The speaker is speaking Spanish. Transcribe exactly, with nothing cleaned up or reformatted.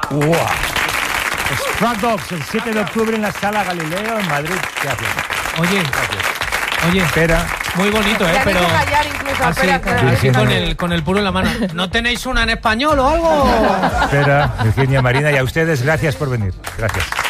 ¡Wow! Stray Dogs, el siete de octubre en la Sala Galileo, en Madrid. Gracias. Oye, oye, espera. Muy bonito, ¿eh? Ya Pero callar incluso, así, espera, así con el con el puro en la mano. ¿No tenéis una en español o algo? Espera, Virginia, Marina, y a ustedes gracias por venir. Gracias.